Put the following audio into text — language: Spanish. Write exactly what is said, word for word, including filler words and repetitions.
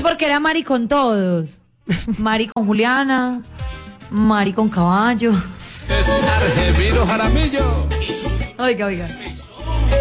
porque era Mari con todos. Mari con Juliana, Mari con Caballo. Es Argemiro Jaramillo. Oiga, oiga.